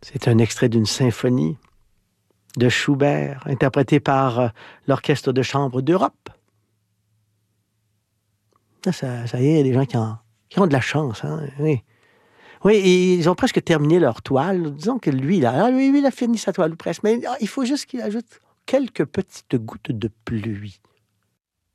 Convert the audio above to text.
C'est un extrait d'une symphonie de Schubert, interprétée par l'Orchestre de chambre d'Europe. Ça y est, il y a des gens qui ont de la chance. Hein? Oui. Oui, et ils ont presque terminé leur toile. Disons que lui, il a fini sa toile, ou presque. Mais il faut juste qu'il ajoute quelques petites gouttes de pluie.